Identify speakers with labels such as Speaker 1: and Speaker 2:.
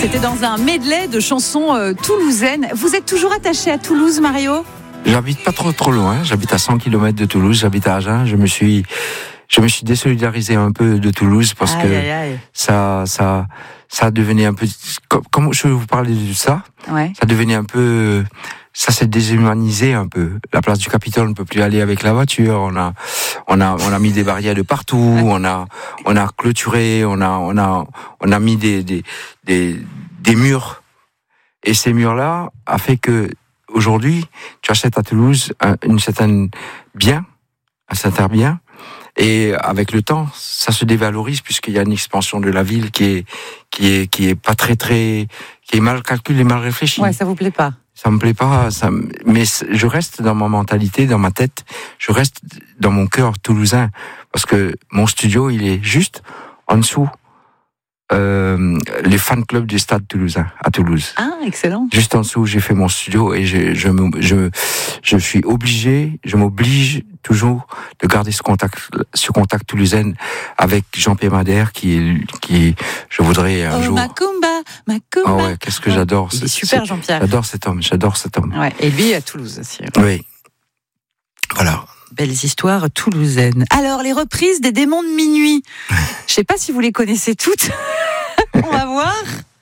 Speaker 1: C'était dans un medley de chansons toulousaines. Vous êtes toujours attaché à Toulouse, Mario ?
Speaker 2: J'habite pas trop loin. J'habite à 100 km de Toulouse. J'habite à Agen. Je me suis désolidarisé un peu de Toulouse parce que ça devenait un peu. Comme je vous parlais de ça, ça devenait un peu. Ça s'est déshumanisé un peu. La place du Capitole, on ne peut plus aller avec la voiture. On a mis des barrières de partout. On a clôturé. On a mis des murs. Et ces murs-là a fait que aujourd'hui, tu achètes à Toulouse un certain bien. Et avec le temps, ça se dévalorise puisqu'il y a une expansion de la ville qui est pas très, qui est mal calculée, mal réfléchie.
Speaker 1: Ouais, ça vous plaît pas?
Speaker 2: Ça me plaît pas, mais je reste dans ma mentalité, dans ma tête, je reste dans mon cœur toulousain, parce que mon studio, il est juste en dessous, les fan clubs du Stade Toulousain, à Toulouse.
Speaker 1: Ah, excellent.
Speaker 2: Juste en dessous, j'ai fait mon studio et je m'oblige toujours de garder ce contact toulousain avec Jean-Pierre Madère, qui, je voudrais un jour.
Speaker 1: Macumba.
Speaker 2: Ah ouais, qu'est-ce que j'adore.
Speaker 1: Il est super, Jean-Pierre.
Speaker 2: J'adore cet homme.
Speaker 1: Ouais, et lui à Toulouse aussi.
Speaker 2: Oui. Voilà.
Speaker 1: Belles histoires toulousaines. Alors, les reprises des Démons de minuit. Je sais pas si vous les connaissez toutes. On va voir.